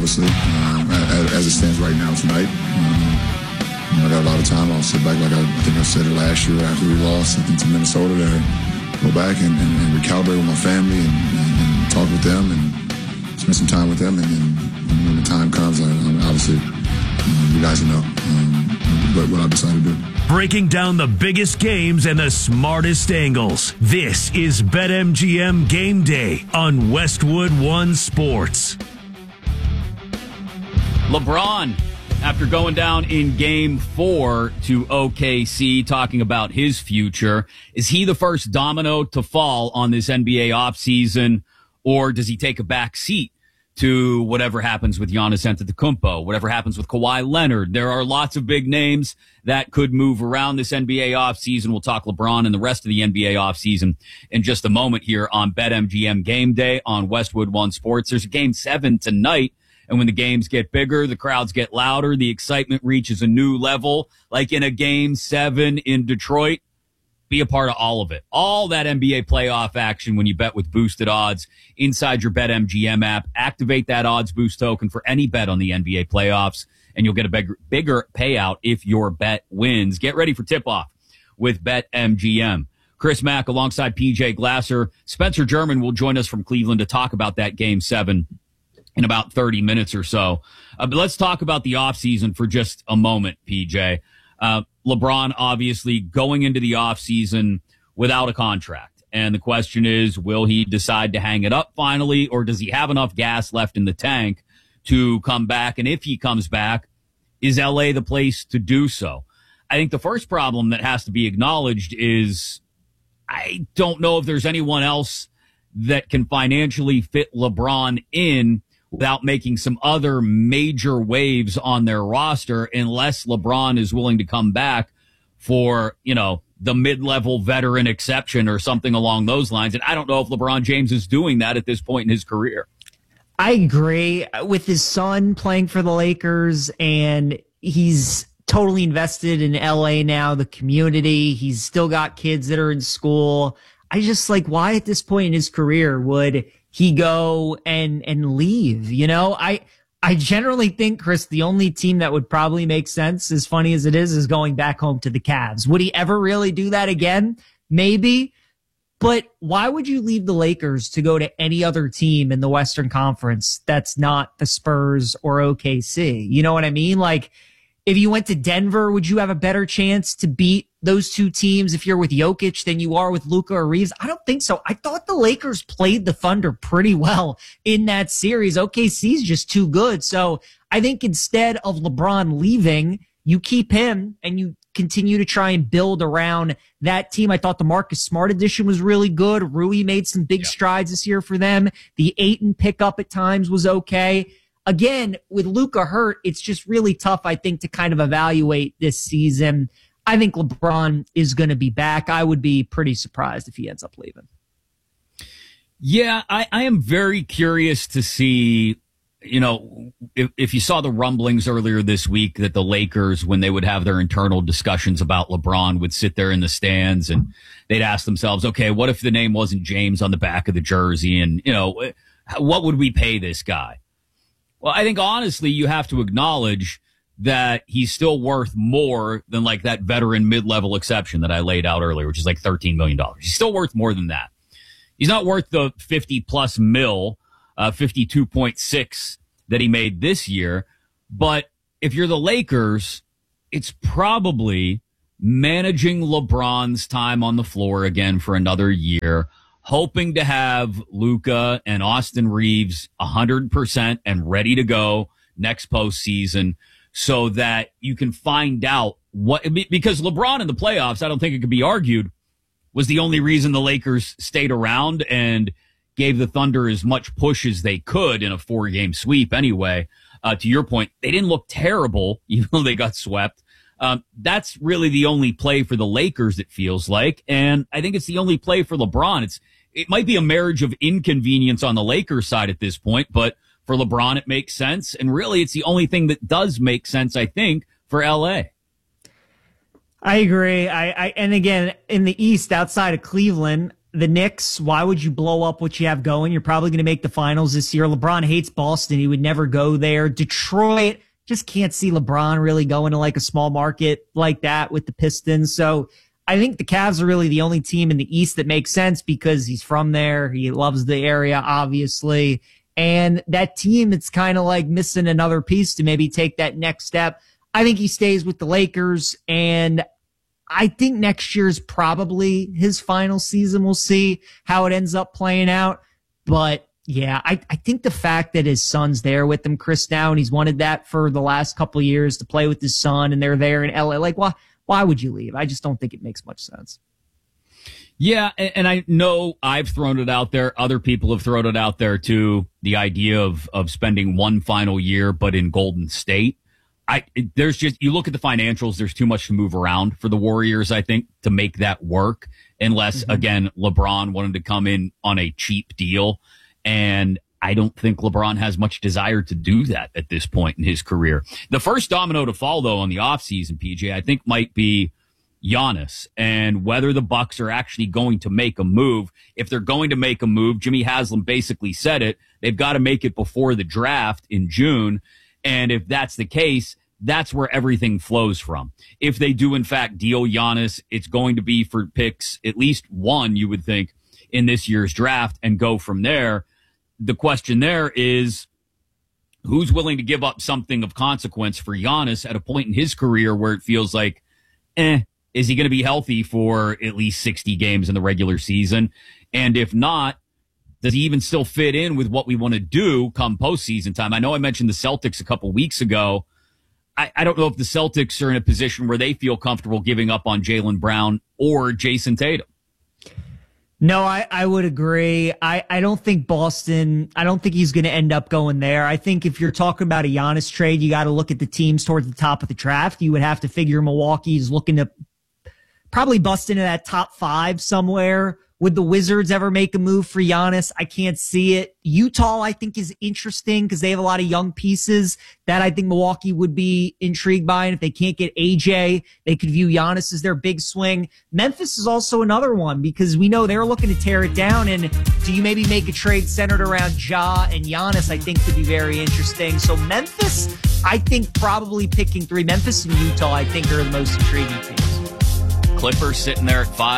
obviously, as it stands right now tonight. I got a lot of time. I'll sit back, like I think I said it last year after we lost, I think, to Minnesota, to go back and recalibrate with my family and talk with them and spend some time with them. And then when the time comes, obviously, you guys will know what I decided to do. Breaking down the biggest games and the smartest angles. This is BetMGM Game Day on Westwood One Sports. LeBron, after going down in Game 4 to OKC, talking about his future, is he the first domino to fall on this NBA offseason, or does he take a back seat to whatever happens with Giannis Antetokounmpo, whatever happens with Kawhi Leonard? There are lots of big names that could move around this NBA offseason. We'll talk LeBron and the rest of the NBA offseason in just a moment here on BetMGM Game Day on Westwood One Sports. There's a Game 7 tonight, and when the games get bigger, the crowds get louder, the excitement reaches a new level, like in a Game 7 in Detroit. Be a part of all of it. All that NBA playoff action when you bet with boosted odds inside your BetMGM app. Activate that odds boost token for any bet on the NBA playoffs, and you'll get a bigger payout if your bet wins. Get ready for tip-off with BetMGM. Chris Mack alongside PJ Glasser. Spencer German will join us from Cleveland to talk about that Game 7 in about 30 minutes or so. But let's talk about the offseason for just a moment, PJ. LeBron obviously going into the offseason without a contract. And the question is, will he decide to hang it up finally, or does he have enough gas left in the tank to come back? And if he comes back, is LA the place to do so? I think the first problem that has to be acknowledged is I don't know if there's anyone else that can financially fit LeBron in without making some other major waves on their roster, unless LeBron is willing to come back for, the mid-level veteran exception or something along those lines. And I don't know if LeBron James is doing that at this point in his career. I agree with his son playing for the Lakers, and he's totally invested in LA now, the community. He's still got kids that are in school. I just why at this point in his career would he go and leave? I generally think, Chris, the only team that would probably make sense, as funny as it is going back home to the Cavs. Would he ever really do that again? Maybe. But why would you leave the Lakers to go to any other team in the Western Conference that's not the Spurs or OKC? You know what I mean? If you went to Denver, would you have a better chance to beat those two teams if you're with Jokic than you are with Luka or Reeves? I don't think so. I thought the Lakers played the Thunder pretty well in that series. OKC's just too good. So I think instead of LeBron leaving, you keep him and you continue to try and build around that team. I thought the Marcus Smart addition was really good. Rui made some big strides this year for them. The Ayton pickup at times was okay. Again, with Luka hurt, it's just really tough, I think, to kind of evaluate this season. I think LeBron is going to be back. I would be pretty surprised if he ends up leaving. Yeah, I am very curious to see, if you saw the rumblings earlier this week that the Lakers, when they would have their internal discussions about LeBron, would sit there in the stands and they'd ask themselves, okay, what if the name wasn't James on the back of the jersey? And, what would we pay this guy? Well, I think honestly, you have to acknowledge that he's still worth more than that veteran mid-level exception that I laid out earlier, which is $13 million. He's still worth more than that. He's not worth the 50 plus mil, 52.6 that he made this year. But if you're the Lakers, it's probably managing LeBron's time on the floor again for another year, hoping to have Luka and Austin Reeves 100% and ready to go next postseason so that you can find out because LeBron in the playoffs, I don't think it could be argued, was the only reason the Lakers stayed around and gave the Thunder as much push as they could in a 4-game sweep anyway. To your point, they didn't look terrible, even though they got swept. That's really the only play for the Lakers, it feels like. And I think it's the only play for LeBron. It might be a marriage of inconvenience on the Lakers side at this point, but for LeBron, it makes sense. And really, it's the only thing that does make sense, I think, for LA. I agree. And again, in the East, outside of Cleveland, the Knicks, why would you blow up what you have going? You're probably going to make the finals this year. LeBron hates Boston. He would never go there. Detroit, just can't see LeBron really going to like a small market like that with the Pistons. So I think the Cavs are really the only team in the East that makes sense because he's from there. He loves the area, obviously. And that team, it's kind of like missing another piece to maybe take that next step. I think he stays with the Lakers, and I think next year's probably his final season. We'll see how it ends up playing out. But yeah, I think the fact that his son's there with him, Chris, now, and he's wanted that for the last couple of years to play with his son, and they're there in LA. Like, why would you leave? I just don't think it makes much sense. Yeah, and I know I've thrown it out there. Other people have thrown it out there too. The idea of spending one final year, but in Golden State. There's just, you look at the financials, there's too much to move around for the Warriors, I think, to make that work. Unless, again, LeBron wanted to come in on a cheap deal. And I don't think LeBron has much desire to do that at this point in his career. The first domino to fall, though, on the offseason, PJ, I think might be Giannis, and whether the Bucks are actually going to make a move. If they're going to make a move, Jimmy Haslam basically said it, they've got to make it before the draft in June. And if that's the case, that's where everything flows from. If they do, in fact, deal Giannis, it's going to be for picks, at least one, you would think, in this year's draft, and go from there. The question there is, who's willing to give up something of consequence for Giannis at a point in his career where it feels like, is he going to be healthy for at least 60 games in the regular season? And if not, does he even still fit in with what we want to do come postseason time? I know I mentioned the Celtics a couple weeks ago. I don't know if the Celtics are in a position where they feel comfortable giving up on Jaylen Brown or Jason Tatum. No, I would agree. I don't think Boston, I don't think he's going to end up going there. I think if you're talking about a Giannis trade, you got to look at the teams towards the top of the draft. You would have to figure Milwaukee is looking to probably bust into that top 5 somewhere. Would the Wizards ever make a move for Giannis? I can't see it. Utah, I think, is interesting because they have a lot of young pieces that I think Milwaukee would be intrigued by. And if they can't get AJ, they could view Giannis as their big swing. Memphis is also another one because we know they're looking to tear it down. And do you maybe make a trade centered around Ja and Giannis? I think could be very interesting. So Memphis, I think probably picking 3. Memphis and Utah, I think, are the most intriguing teams. Clippers sitting there at 5.